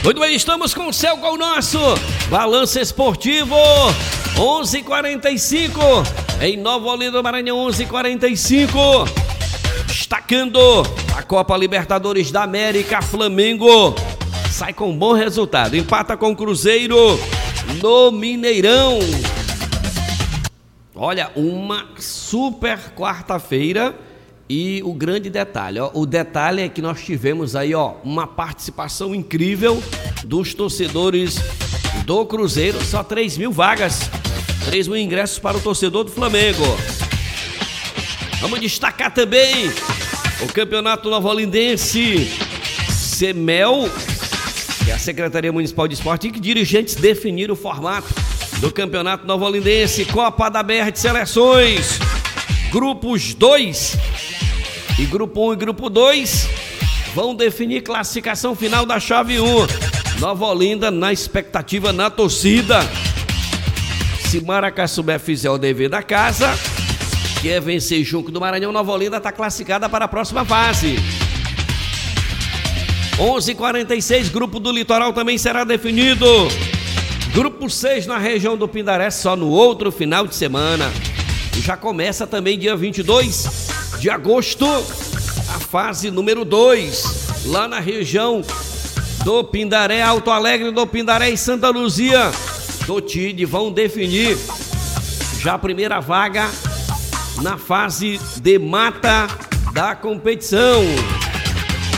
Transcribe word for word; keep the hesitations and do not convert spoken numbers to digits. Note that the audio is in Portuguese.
Muito bem, estamos com o céu com o nosso Balanço Esportivo, onze e quarenta e cinco, em Nova Olinda do Maranhão, onze e quarenta e cinco. Destacando a Copa Libertadores da América, Flamengo sai com um bom resultado, empata com o Cruzeiro no Mineirão. Olha, uma super quarta-feira. E o grande detalhe, ó, o detalhe é que nós tivemos aí, ó, uma participação incrível dos torcedores do Cruzeiro, só três mil vagas, três mil ingressos para o torcedor do Flamengo. Vamos destacar também o Campeonato Novolindense, CEMEL, que é a Secretaria Municipal de Esporte, e que dirigentes definiram o formato do Campeonato Novolindense, Copa da B R de Seleções, grupos dois. E grupo um e grupo dois vão definir classificação final da chave um. Nova Olinda na expectativa, na torcida. Se Maracaçubé fizer o dever da casa, que é vencer Junco do Maranhão, Nova Olinda está classificada para a próxima fase. onze e quarenta e seis, grupo do Litoral também será definido. Grupo seis na região do Pindaré, só no outro final de semana. E já começa também dia vinte e dois de agosto, a fase número dois, lá na região do Pindaré, Alto Alegre do Pindaré e Santa Luzia do Tide, vão definir já a primeira vaga na fase de mata da competição.